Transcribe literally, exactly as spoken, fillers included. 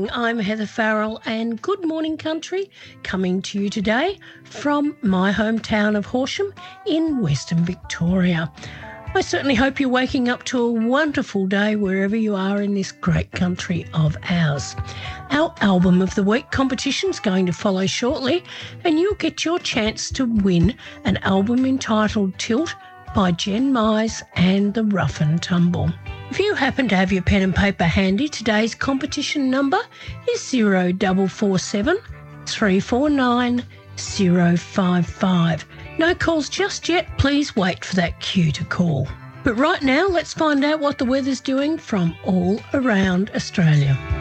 morning, I'm Heather Farrell and Good Morning Country coming to you today from my hometown of Horsham in Western Victoria. I certainly hope you're waking up to a wonderful day wherever you are in this great country of ours. Our Album of the Week competition is going to follow shortly and you'll get your chance to win an album entitled Tilt by Jen Mize and the Rough and Tumble. If you happen to have your pen and paper handy, today's competition number is zero four four seven, three four nine, zero five five. No calls just yet, please wait for that cue to call. But right now, let's find out what the weather's doing from all around Australia.